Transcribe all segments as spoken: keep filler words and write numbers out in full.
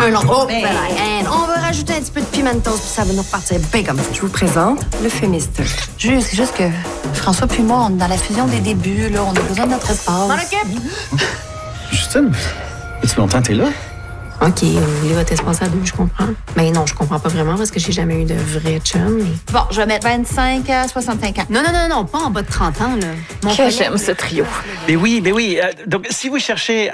Un long. Oh, Ben, ben, on va rajouter un petit peu de pimentos, puis ça va nous repartir bien comme ça. Je vous présente le Fémister. Juste, c'est juste que François puis moi, on est dans la fusion des débuts, là. On a besoin de notre espace. M'en occupe! Justine, depuis longtemps t'es là? OK, vous voulez votre espace à deux, je comprends. Mais non, je comprends pas vraiment parce que j'ai jamais eu de vrai chum. Mais... Bon, je vais mettre vingt-cinq à soixante-cinq ans. Non, non, non, non, pas en bas de trente ans, là. Mon Que collègue, j'aime ce trio. Mais oui, mais oui. Euh, Donc, si vous cherchez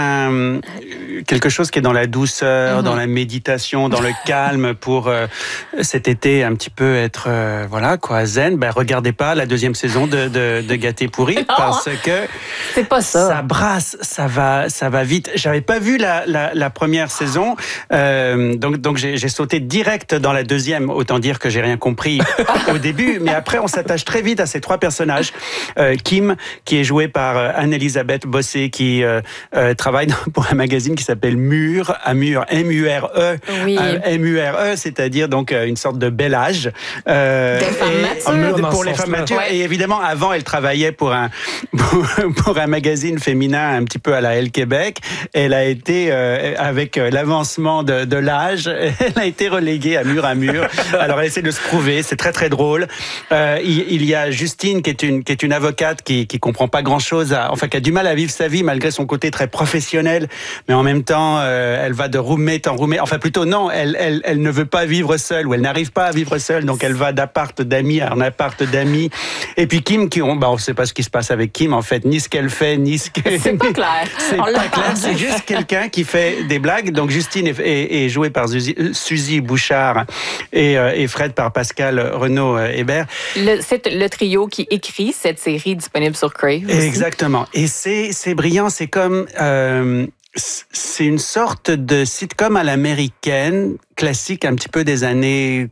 un quelque chose qui est dans la douceur, mm-hmm. dans la méditation, dans le calme, pour euh, cet été un petit peu être euh, voilà quoi zen, ben regardez pas la deuxième saison de de, de Gâté pourri parce que c'est pas ça. Ça brasse, ça va, ça va vite. J'avais pas vu la la, la première saison, euh, donc donc j'ai, j'ai sauté direct dans la deuxième. Autant dire que j'ai rien compris au début, mais après on s'attache très vite à ces trois personnages. Euh, Kim, qui est jouée par euh, Anne-Elisabeth Bossé, qui euh, euh, travaille dans, pour un magazine qui s'appelle Mur, à Mur, M U R E, oui. euh, M U R E, c'est-à-dire donc euh, une sorte de bel âge. Euh, Des femmes matures. Pour les femmes matures. Ouais. Et évidemment, avant, elle travaillait pour un pour, pour un magazine féminin un petit peu à la Elle Québec. Elle a été euh, avec l'avancement de, de l'âge, elle a été reléguée à Mur à Mur. Alors elle essaie de se prouver, c'est très très drôle. Euh, il, il y a Justine qui est une qui est une avocate qui qui comprend pas grand-chose, à, enfin qui a du mal à vivre sa vie malgré son côté très professionnel, mais en même temps euh, elle va de roommate en roommate. Enfin plutôt non, elle elle elle ne veut pas vivre seule ou elle n'arrive pas à vivre seule, donc elle va d'appart d'amis à un appart d'amis. Et puis Kim, qui on bah on sait pas ce qui se passe avec Kim en fait, ni ce qu'elle fait, ni ce que c'est pas clair. C'est on pas l'a clair, c'est juste quelqu'un qui fait des blagues. Donc Justine est, est, est jouée par Suzy, Suzy Bouchard et, euh, et Fred par Pascal Renaud Hébert. Le, c'est le trio qui écrit cette série disponible sur Crave aussi. Exactement. Et c'est c'est brillant, c'est comme euh, c'est une sorte de sitcom à l'américaine, classique un petit peu des années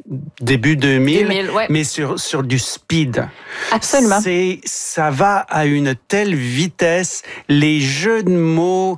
début deux mille, deux mille ouais. mais sur sur du speed. Absolument. C'est ça va à une telle vitesse, les jeux de mots,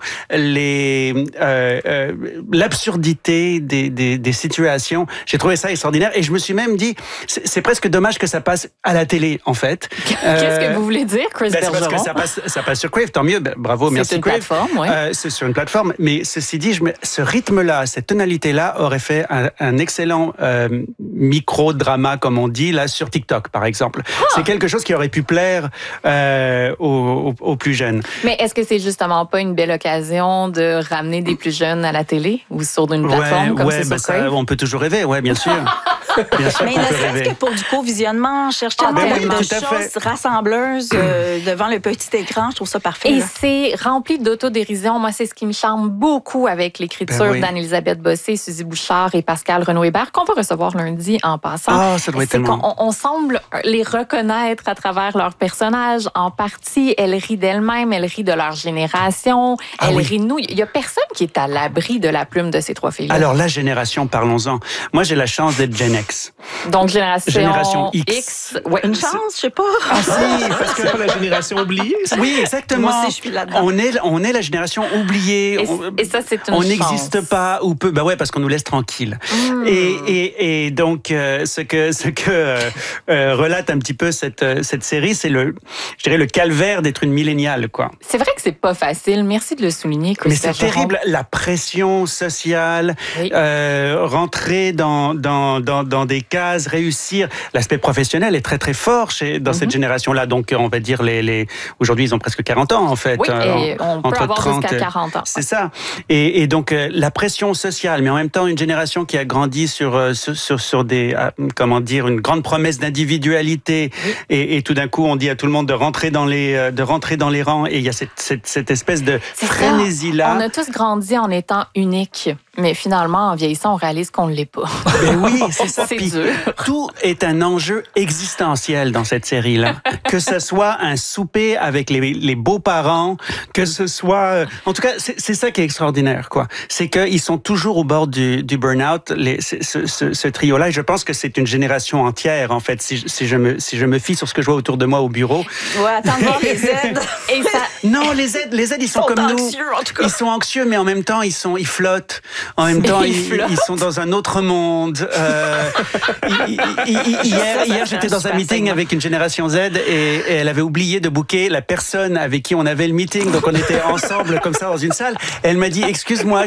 les euh, euh, l'absurdité des, des des situations. J'ai trouvé ça extraordinaire et je me suis même dit c'est, c'est presque dommage que ça passe à la télé en fait. Qu'est-ce euh, que vous voulez dire, Chris ben, Bergeron? C'est parce que ça passe ça passe sur Crave, tant mieux. Ben, bravo, c'est merci une Crave. Plateforme, ouais. euh, c'est sur une plateforme, mais ceci dit, je me, ce rythme-là, cette tonalité-là aurait fait un, un excellent euh, micro-drama, comme on dit, là, sur TikTok, par exemple. Ah. C'est quelque chose qui aurait pu plaire euh, aux, aux, aux plus jeunes. Mais est-ce que c'est justement pas une belle occasion de ramener des plus jeunes à la télé ou sur une plateforme ouais, comme ouais, c'est ben sur ça, on peut toujours rêver, ouais, bien sûr. Bien sûr mais qu'on ne peut serait-ce rêver. que pour du co-visionnement, on cherche tellement ben oui, de tout à choses fait. rassembleuses euh, devant le petit écran. Je trouve ça parfait. Et là. c'est rempli d'autodérision. Moi, c'est ce qui me charme beaucoup avec l'écriture Ben oui. d'Anne-Elisabeth Bossé, Suzy Bouchard et Pascal Renaud Hébert, qu'on va recevoir lundi en passant. Ah, ça doit être c'est tellement... qu'on on semble les reconnaître à travers leurs personnages. En partie, elles rient d'elles-mêmes, elles rient de leur génération, Ah elles oui. rient de nous. Il y a personne qui est à l'abri de la plume de ces trois filles. Alors, la génération, parlons-en. Moi, j'ai la chance d'être Gen X. Donc, génération, Génération X. X. Ouais. Une chance, je sais pas. Ah si, parce que... C'est pas la génération oubliée, ça? Oui, exactement. Moi aussi, je suis là-dedans. On est, on est la génération oubliée. Et, on, et ça, c'est une on chance. n'existe pas ou peu. Bah ouais, parce qu'on nous laisse tranquilles. Mmh. Et, et, et donc, euh, ce que, ce que euh, euh, relate un petit peu cette, cette série, c'est le, je dirais, le calvaire d'être une milléniale, quoi. C'est vrai que c'est pas facile. Merci de le souligner, Chris Mais c'est Bergeron. terrible, la pression sociale, Oui. euh, rentrer dans, dans, dans, dans des cases, réussir. L'aspect professionnel est très très fort chez, dans mm-hmm. cette génération-là. Donc on va dire, les, les, aujourd'hui ils ont presque quarante ans en fait. Oui, et en, on peut entre avoir trente, jusqu'à quarante ans. C'est ça. Et, et donc euh, la pression sociale, mais en même temps une génération qui a grandi sur, euh, sur, sur, sur des, euh, comment dire, une grande promesse d'individualité. Oui. Et, et tout d'un coup on dit à tout le monde de rentrer dans les, euh, de rentrer dans les rangs. Et il y a cette, cette, cette espèce de frénésie-là. On a tous grandi en étant uniques. Mais finalement, en vieillissant, on réalise qu'on ne l'est pas. Mais oui, c'est ça. C'est Puis, dur. tout est un enjeu existentiel dans cette série-là. Que ce soit un souper avec les, les beaux-parents, que ce soit... En tout cas, c'est, c'est ça qui est extraordinaire, quoi. C'est qu'ils sont toujours au bord du, du burn-out, les, ce, ce, ce trio-là. Et je pense que c'est une génération entière, en fait, si, si, je me, si je me fie sur ce que je vois autour de moi au bureau. Ouais, attends de voir les aides. Et ça... Non, les aides, les aides, ils sont, Ils sont comme anxieux, nous. en tout cas. Ils sont anxieux, mais en même temps, ils sont, ils flottent. En même temps, ils, ils, ils sont dans un autre monde. Euh, ils, ils, ils, hier, hier, j'étais dans un meeting avec une génération Z et, et elle avait oublié de booker la personne avec qui on avait le meeting. Donc, on était ensemble comme ça dans une salle. Et elle m'a dit, excuse-moi,